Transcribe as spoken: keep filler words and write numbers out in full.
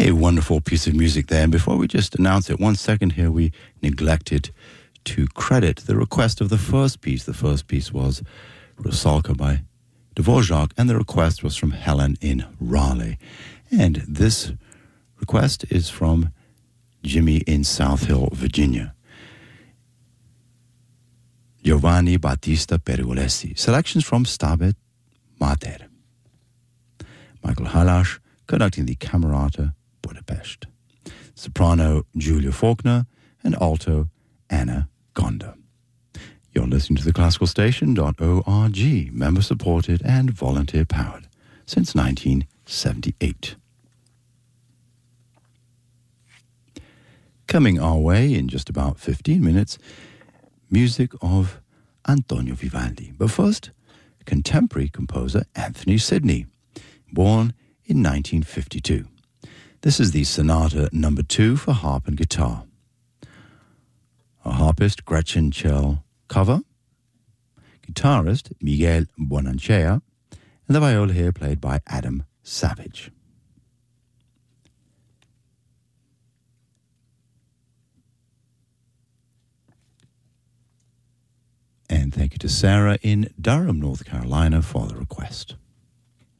A wonderful piece of music there. And before we just announce it, one second here, we neglected to credit the request of the first piece. The first piece was Rusalka by Dvorak, and the request was from Helen in Raleigh. And this request is from Jimmy in South Hill, Virginia. Giovanni Battista Pergolesi. Selections from Stabat Mater. Michael Halash conducting the Camerata Budapest. Soprano Julia Faulkner and alto Anna Gonda. You're listening to the classical station dot org, member supported and volunteer powered since nineteen seventy-eight. Coming our way in just about fifteen minutes, music of Antonio Vivaldi. But first, contemporary composer Anthony Sidney, born in nineteen fifty-two. This is the Sonata number two for harp and guitar. A harpist, Gretchen Chell Cover, guitarist Miguel Bonancea, and the viola here played by Adam Savage. And thank you to Sarah in Durham, North Carolina for the request.